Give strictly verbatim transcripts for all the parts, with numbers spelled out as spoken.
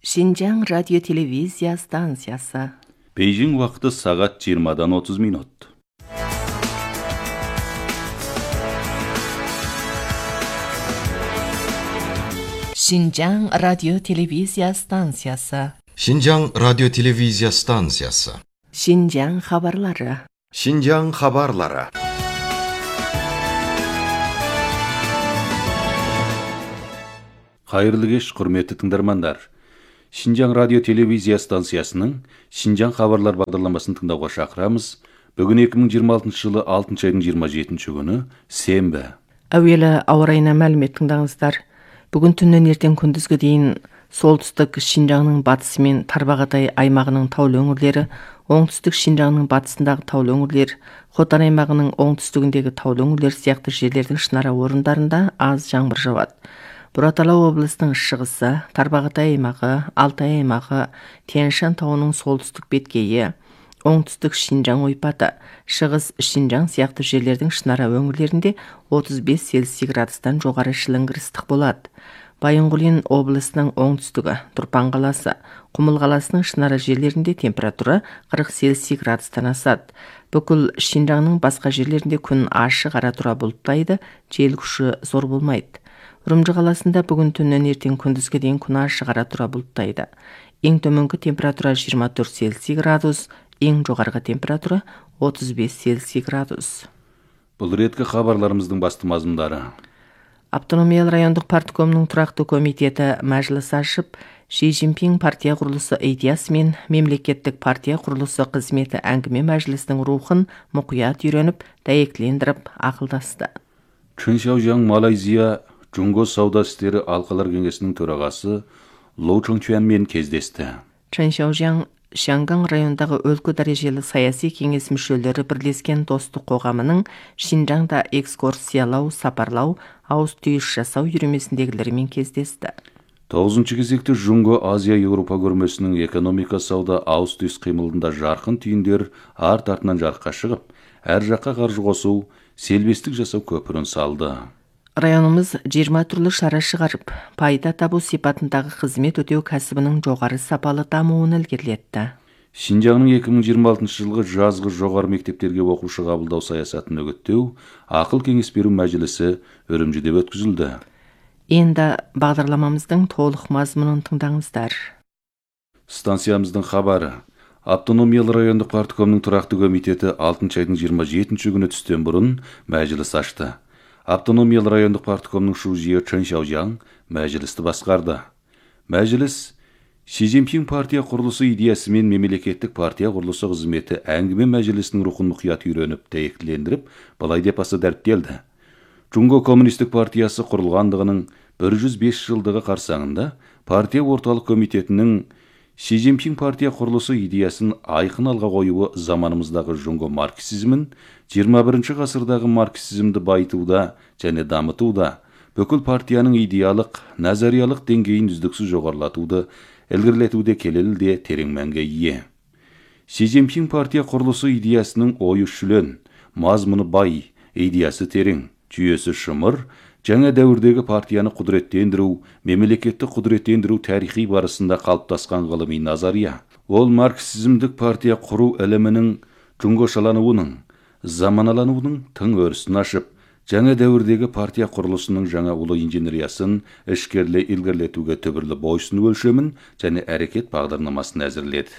Шинжаң радио-телевизия станциясы. Бейжің уақыты сағат жиырмадан отыз минут. Шинжаң радио-телевизия станциясы. Шинжаң радио-телевизия станциясы. Шинжаң хабарлары. Шинжаң хабарлары. Қайырлы кеш, құрметті тыңдармандар. Шинжаң радио-телевизия станциясының Шинжаң хабарлар бағдарламасын тыңдауға шақырамыз. Бүгін екі мың жиырма алтыншы жылы алтыншы айдың жиырма жетінші күні, сенбі. Әуелі ауа райына мәлімет тыңдаңыздар. Бүгін түннен ертең күндізге дейін солтүстік Шинжаңның батысы мен Тарбағатай аймағының таулы өңірлері, оңтүстік Шинжаңның батысындағы таулы өңірлер, Хотан аймағының оңтүстігіндегі таулы өңірлер сияқты жерлердің шынара орындарында аз жаңбыр жауады. Бұратала облысының шығысы, Тарбағатай аймағы, Алтай аймағы, Тянь-Шань тауының солтүстік беткейі, оңтүстік Шинжаң ойпаты, шығыс Шинжаң сияқты жерлердің шынара өңірлерінде отыз бес Цельсий градустан жоғары шіліңгір ыстық болады. Байынғұлин облысының оңтүстігі, Тұрпан қаласы, Құмыл қаласының шынара жерлерінде температура қырық Цельсий градустан асады. Бүкіл Шинжаңның басқа жерлерінде күн ашық, ара тұра бұлттайды, жел күші зор болмайды. Үрімжі қаласында бүгін түннен ертең күндізге дейін күн ашық, ара тұра бұлттайды. Ең төменгі температура жиырма төрт Цельсий градус, ең жоғарғы температура отыз бес Цельсий градус. Бұл реткі хабарларымыздың басты мазмұндары. Автономиялы райондық парткомның тұрақты комитеті мәжіліс ашып, Ши Цзиньпин партия құрылысы идеясы мен мемлекеттік партия құрылысы қызметі әңгіме мәжілісінің рухын мұқият үйреніп, дәйектілендіріп, ақылдасты. Чын Шаужаң Малайзия Джунго сауда істері алқалар кеңесінің төрағасы Лоу Чончуанмен кездесті. Чын Шаужаң Шанган райондағы өлкө дәрежелі саяси кеңес мүшелері бірлескен достық қоғамының Шинжаңда экскурсиялау, сапарлау, ауыз түйіс жасау үйірмесіндегілерімен кездесті. тоғызыншы кезекте Джунго Азия Еуропа көрмесінің экономика сауда ауыз түйіс қимылында жарқын түйіндер арт артынан жарыққа шығып, әр жаққа қаржы қосу, селбестік жасау көпірін салды. Районымыз жиырма түрлі шара шығарып, пайда табу сипатындағы қызмет өтеу кәсібінің жоғары сапалы дамуын ілгерілетті. Шинжаңның екі мың жиырма алтыншы жылғы жазғы жоғары мектептерге оқушы қабылдау саясатын үгіттеу, ақыл кеңес беру мәжілісі Үрімжіде өткізілді. Енді бағдарламамыздың толық мазмұнын тыңдаңыздар. Станциямыздың хабары. Автономиялы райондық парткомның тұрақты комитеті алтыншы айдың жиырма жетінші күні түстен бұрын мәжіліс ашты. Автономиялы райондық парткомның шужиы Чын Шаужаң мәжілісті басқарды. Мәжіліс Ши Цзиньпин партия құрылысы идеясы мен мемлекеттік партия құрылысы қызметі әңгіме мәжілісінің рухын мұқият үйреніп, дәйектілендіріп, былай деп аса дәріптелді. Джунго коммунистік партиясы құрылғандығының бір жүз бес жылдығы қарсаңында партия орталық комитетінің Ши Цзиньпин партия құрылысы идеясын айқын алға қоюы заманымыздағы Джунго марксизмін, жиырма бірінші ғасырдағы марксизмді байытуда және дамытуда, бүкіл партияның идеялық, назариялық деңгейін үздіксіз жоғарылатуды, ілгерілетуде келелі де терең мәнге ие. Ши Цзиньпин партия құрылысы идеясының ойы шүлен, мазмұны бай, идеясы терең, жүйесі шымыр, жаңа дәуірдегі партияны құдіреттендіру, мемлекетті құдіреттендіру тарихи барысында қалыптасқан ғылыми назария. Ол марксизмдік партия құру ілімінің джунгошалануының, заманалануының тың өрісін ашып, жаңа дәуірдегі партия құрылысының жаңа ұлы инженериясын ішкерле ілгерілетуге түбірлі бойсыну өлшемін және әрекет бағдарламасын әзірледі.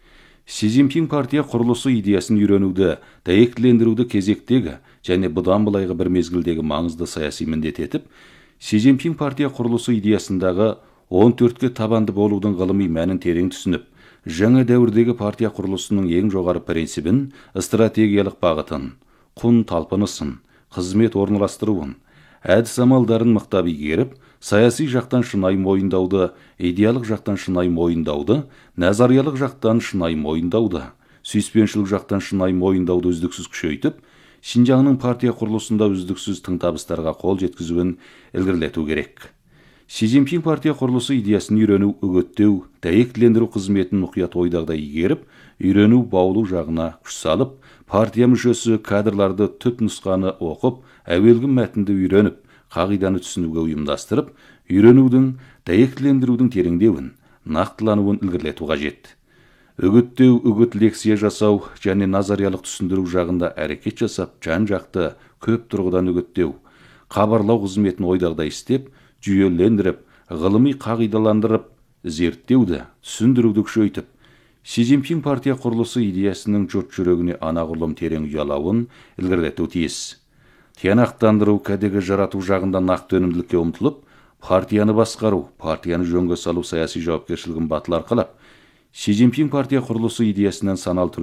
Ши Цзиньпин партия құрылысы идеясын үйренуді, дәйектілендіруді кезектегі және бұдан былайғы бір мезгілдегі маңызды саяси міндет етіп, Ши Цзиньпин партия құрылысы идеясындағы он төртке табанды болудың ғылыми мәнін терең түсініп, жаңа дәуірдегі партия құрылысының ең жоғары принципін, стратегиялық бағытын, құн талпынысын, қызмет орналастыруын, әдіс амалдарын мықтап игеріп, саяси жақтан шынайы мойындауды, идеялық жақтан шынайы мойындауды, назариялық жақтан шынайы мойындауды, сүйіспеншілік жақтан шынайы мойындауды үздіксіз күшейтіп, Шинжаңның партия құрылысында үздіксіз тың табыстарға қол жеткізуін ілгерілету керек. Ши Цзиньпин партия құрылысы идеясын үйрену, үгіттеу, дәйектілендіру қызметін мұқият ойдағыдай игеріп, үйрену, баулу жағына күш салып, партия мүшесі кадрларды түп нұсқаны оқып, әуелгі мәтінді үйреніп, қағиданы түсінуге ұйымдастырып, үйренудің, дәйектілендірудің тереңдеуін, нақтылануын ілгерілету қажет. Үгіттеу, үгіт лекция жасау және назариялық түсіндіру жағында әрекет жасап, жан-жақты көп тұрғыдан үгіттеу, хабарлау қызметін ойдағыдай істеп, жүйелендіріп, ғылыми қағидаландырып, зерттеуді, түсіндіруді күшейтіп, Си Цзиньпин партия құрылысы идеясының жұрт жүрегіне анағұрлым терең ұялауын ілгерілету тиіс. Тиянақтандыру, кәдеге жарату жағында нақты өнімділікке ұмтылып, партияны басқару, партияны жөнге салу саяси жауапкершілігін батыл арқалап, Си Цзиньпин партия құрылысы идеясынан саналы түрде